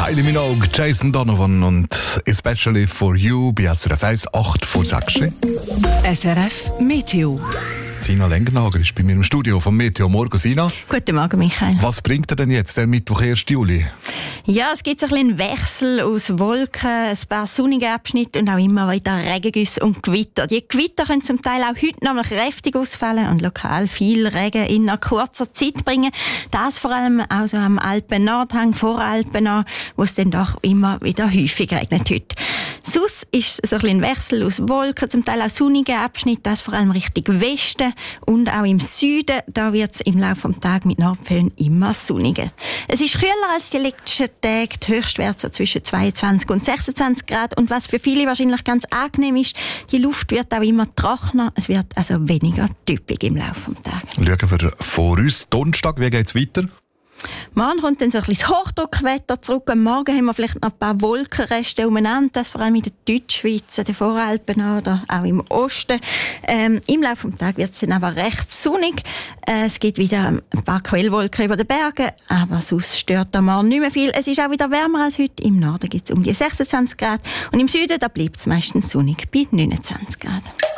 Kylie Minogue, Jason Donovan und «Especially for You» bei SRF 1, 8 vor 6. SRF Meteo. Sina Lengernagel ist bei mir im Studio vom Meteo. Morgen, Sina. Guten Morgen, Michael. Was bringt er denn jetzt, der Mittwoch, 1. Juli? Ja, es gibt so ein bisschen einen Wechsel aus Wolken, ein paar sonnige Abschnitte und auch immer wieder Regengüsse und Gewitter. Die Gewitter können zum Teil auch heute noch mal kräftig ausfallen und lokal viel Regen in einer kurzer Zeit bringen. Das vor allem auch so am Alpen-Nordhang, Voralpen an, wo es dann doch immer wieder häufig regnet heute. Sonst ist so ein bisschen ein Wechsel aus Wolken, zum Teil auch sonnige Abschnitte, das vor allem Richtung Westen und auch im Süden. Da wird es im Laufe des Tages mit Nordföhn immer sonniger. Es ist kühler als die letzten Tage, die Höchstwerte so zwischen 22 und 26 Grad. Und was für viele wahrscheinlich ganz angenehm ist, die Luft wird auch immer trockener. Es wird also weniger typisch im Laufe des Tages. Schauen wir vor uns. Donnerstag, wie geht es weiter? Morgen kommt dann so ein bisschen das Hochdruckwetter zurück. Am Morgen haben wir vielleicht noch ein paar Wolkenreste umeinander, das vor allem in der Deutschschweiz, den Voralpen oder auch im Osten. Im Laufe des Tages wird es dann aber recht sonnig. Es gibt wieder ein paar Quellwolken über den Bergen, aber sonst stört am Morgen nicht mehr viel. Es ist auch wieder wärmer als heute. Im Norden gibt es um die 26 Grad und im Süden bleibt es meistens sonnig bei 29 Grad.